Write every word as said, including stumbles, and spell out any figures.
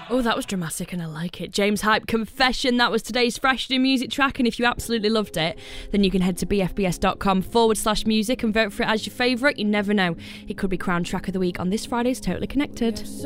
Oh, that was dramatic and I like it. James Hype, Confession. That was today's Fresh New Music track, and if you absolutely loved it, then you can head to bfbs.com forward slash music and vote for it as your favourite. You never know, it could be crowned track of the week on this Friday's Totally Connected. Yes,